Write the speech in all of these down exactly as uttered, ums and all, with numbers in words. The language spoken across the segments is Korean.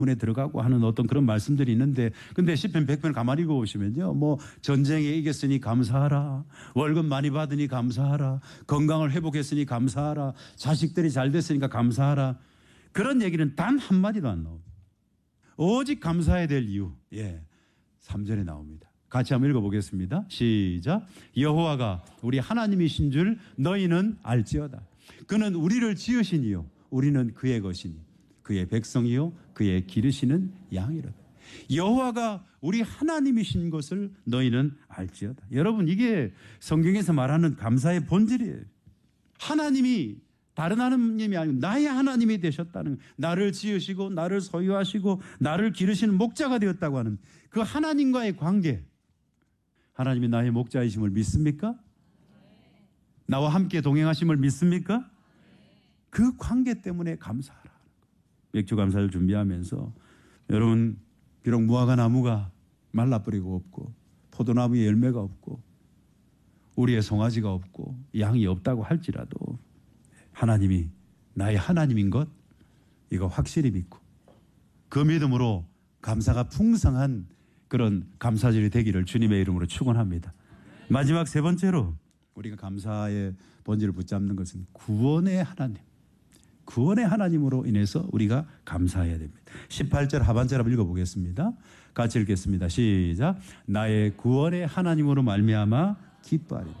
문에 들어가고 하는 어떤 그런 말씀들이 있는데, 근데 시편 백 편 가만히 읽어보시면요, 뭐 전쟁에 이겼으니 감사하라, 월급 많이 받으니 감사하라, 건강을 회복했으니 감사하라, 자식들이 잘 됐으니까 감사하라, 그런 얘기는 단 한마디도 안 나옵니다. 오직 감사해야 될 이유, 예, 삼 절에 나옵니다. 같이 한번 읽어보겠습니다. 시작. 여호와가 우리 하나님이신 줄 너희는 알지어다. 그는 우리를 지으시니요 우리는 그의 것이니 그의 백성이요 그의 기르시는 양이로다. 여호와가 우리 하나님이신 것을 너희는 알지어다. 여러분, 이게 성경에서 말하는 감사의 본질이에요. 하나님이 다른 하나님이 아니고 나의 하나님이 되셨다는, 나를 지으시고 나를 소유하시고 나를 기르시는 목자가 되었다고 하는 그 하나님과의 관계. 하나님이 나의 목자이심을 믿습니까? 나와 함께 동행하심을 믿습니까? 그 관계 때문에 감사하라. 맥주 감사를 준비하면서 여러분, 비록 무화과 나무가 말라버리고 없고 포도나무에 열매가 없고 우리의 송아지가 없고 양이 없다고 할지라도 하나님이 나의 하나님인 것, 이거 확실히 믿고 그 믿음으로 감사가 풍성한 그런 감사절이 되기를 주님의 이름으로 축원합니다. 마지막 세 번째로 우리가 감사의 본질을 붙잡는 것은 구원의 하나님, 구원의 하나님으로 인해서 우리가 감사해야 됩니다. 십팔 절 하반절 한번 읽어보겠습니다. 같이 읽겠습니다. 시작. 나의 구원의 하나님으로 말미암아 기뻐하리라.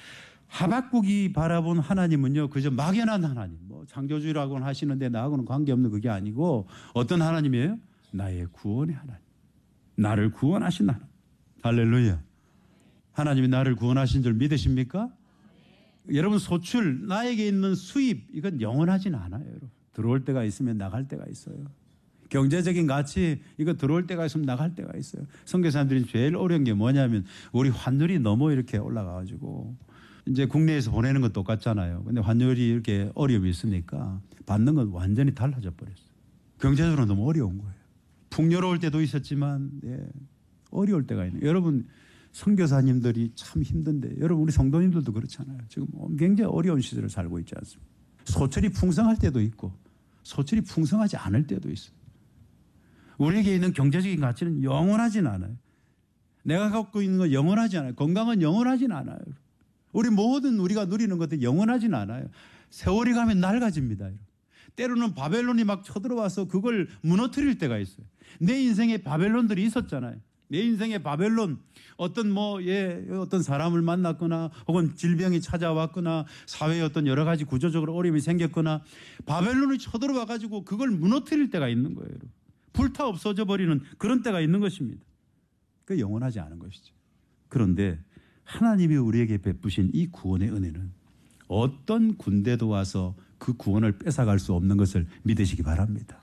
하박국이 바라본 하나님은요, 그저 막연한 하나님, 뭐 창조주라고는 하시는데 나하고는 관계없는 그게 아니고 어떤 하나님이에요? 나의 구원의 하나님, 나를 구원하신 하나님. 할렐루야. 하나님이 나를 구원하신 줄 믿으십니까? 여러분, 소출, 나에게 있는 수입, 이건 영원하진 않아요. 여러분, 들어올 때가 있으면 나갈 때가 있어요. 경제적인 가치, 이거 들어올 때가 있으면 나갈 때가 있어요. 선교사님들이 제일 어려운 게 뭐냐면 우리 환율이 너무 이렇게 올라가가지고 이제 국내에서 보내는 건 똑같잖아요. 근데 환율이 이렇게 어려움이 있으니까 받는 건 완전히 달라져 버렸어요. 경제적으로 너무 어려운 거예요. 풍요로울 때도 있었지만, 예, 어려울 때가 있네요. 여러분, 선교사님들이 참 힘든데, 여러분, 우리 성도님들도 그렇잖아요. 지금 굉장히 어려운 시절을 살고 있지 않습니까? 소출이 풍성할 때도 있고 소출이 풍성하지 않을 때도 있어요. 우리에게 있는 경제적인 가치는 영원하진 않아요. 내가 갖고 있는 건 영원하지 않아요. 건강은 영원하진 않아요. 우리 모든 우리가 누리는 것도 영원하진 않아요. 세월이 가면 낡아집니다. 때로는 바벨론이 막 쳐들어와서 그걸 무너뜨릴 때가 있어요. 내 인생에 바벨론들이 있었잖아요. 내 인생에 바벨론, 어떤 뭐, 예, 어떤 사람을 만났거나 혹은 질병이 찾아왔거나 사회에 어떤 여러 가지 구조적으로 어려움이 생겼거나 바벨론이 쳐들어와 가지고 그걸 무너뜨릴 때가 있는 거예요. 불타 없어져 버리는 그런 때가 있는 것입니다. 그 영원하지 않은 것이죠. 그런데 하나님이 우리에게 베푸신 이 구원의 은혜는 어떤 군대도 와서 그 구원을 뺏어갈 수 없는 것을 믿으시기 바랍니다.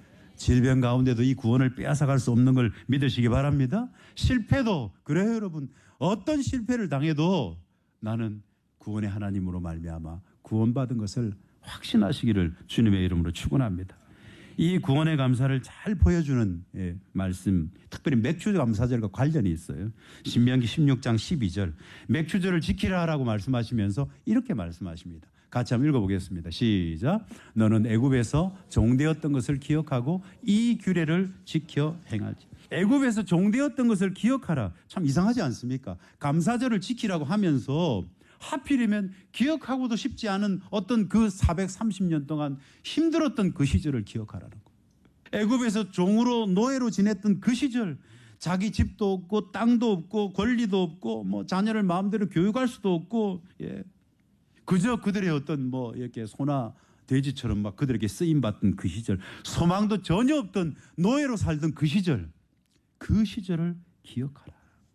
질병 가운데도 이 구원을 빼앗아갈 수 없는 걸 믿으시기 바랍니다. 실패도 그래요, 여러분. 어떤 실패를 당해도 나는 구원의 하나님으로 말미암아 구원받은 것을 확신하시기를 주님의 이름으로 축원합니다. 이 구원의 감사를 잘 보여주는, 예, 말씀, 특별히 맥주 감사절과 관련이 있어요. 신명기 십육 장 십이 절, 맥주절을 지키라라고 말씀하시면서 이렇게 말씀하십니다. 같이 한번 읽어보겠습니다. 시작. 너는 애굽에서 종되었던 것을 기억하고 이 규례를 지켜 행하지. 애굽에서 종되었던 것을 기억하라. 참 이상하지 않습니까? 감사절을 지키라고 하면서 하필이면 기억하고도 쉽지 않은 어떤 그 사백삼십 년 동안 힘들었던 그 시절을 기억하라는 거예요. 애굽에서 종으로 노예로 지냈던 그 시절, 자기 집도 없고 땅도 없고 권리도 없고 뭐 자녀를 마음대로 교육할 수도 없고, 예, 그저 그들의 어떤 뭐 이렇게 소나 돼지처럼 막 그들에게 쓰임 받던 그 시절, 소망도 전혀 없던 노예로 살던 그 시절, 그 시절을 기억하라.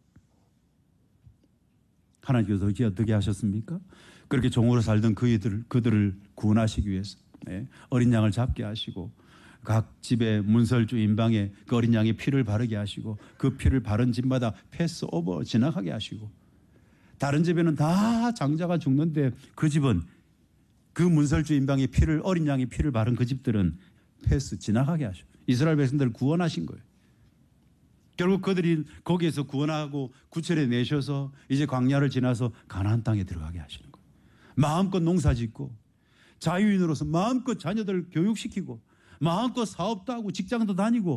하나님께서 어떻게 하셨습니까? 그렇게 종으로 살던 그이들, 그들을 구원하시기 위해서, 네, 어린 양을 잡게 하시고 각 집의 문설주 인방에 그 어린 양의 피를 바르게 하시고 그 피를 바른 집마다 패스 오버 지나가게 하시고, 다른 집에는 다 장자가 죽는데 그 집은 그 문설주 인방의 피를, 어린 양의 피를 바른 그 집들은 패스 지나가게 하시고 이스라엘 백성들을 구원하신 거예요. 결국 그들이 거기에서 구원하고 구출해 내셔서 이제 광야를 지나서 가나안 땅에 들어가게 하시는 거예요. 마음껏 농사 짓고 자유인으로서 마음껏 자녀들을 교육시키고 마음껏 사업도 하고 직장도 다니고